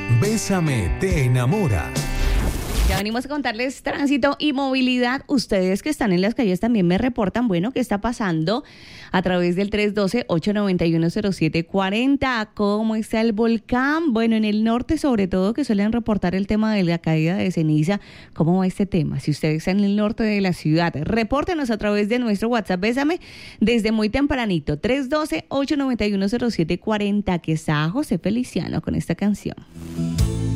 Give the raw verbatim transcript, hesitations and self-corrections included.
Bésame te enamora. Ya venimos a contarles tránsito y movilidad. Ustedes que están en las calles también me reportan, bueno, qué está pasando a través del tres uno dos, ocho nueve uno, cero siete cuatro cero. ¿Cómo está el volcán? Bueno, en el norte sobre todo, que suelen reportar el tema de la caída de ceniza. ¿Cómo va este tema? Si ustedes están en el norte de la ciudad, repórtenos a través de nuestro WhatsApp. Bésame desde muy tempranito. tres uno dos, ocho nueve uno, cero siete cuatro cero. Que está José Feliciano con esta canción.